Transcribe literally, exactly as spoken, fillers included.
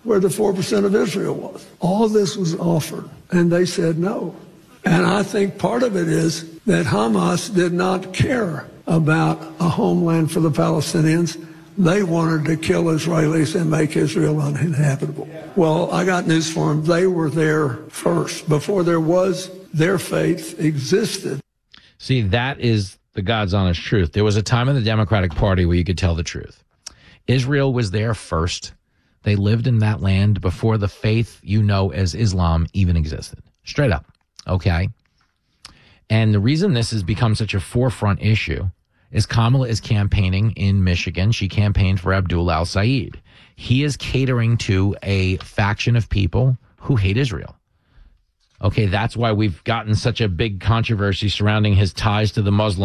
where the four percent of Israel was. All this was offered, and they said no. And I think part of it is that Hamas did not care about a homeland for the Palestinians. They wanted to kill Israelis and make Israel uninhabitable. Well, I got news for them. They were there first. Before there was, their faith existed. See, that is the God's honest truth. There was a time in the Democratic Party where you could tell the truth. Israel was there first. They lived in that land before the faith you know as Islam even existed. Straight up. Okay? And the reason this has become such a forefront issue is Kamala is campaigning in Michigan. She campaigned for Abdul al-Sayed. He is catering to a faction of people who hate Israel. Okay, that's why we've gotten such a big controversy surrounding his ties to the Muslim